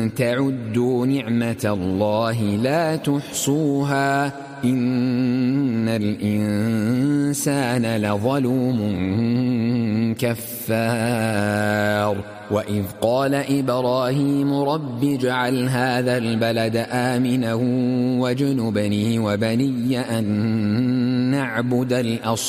تعدوا نعمة الله لا تحصوها إن الإنسان لظلوم كفار وإذ قال إبراهيم رب اجعل هذا البلد آمنا واجنبني وبني أن نعبد الأصنام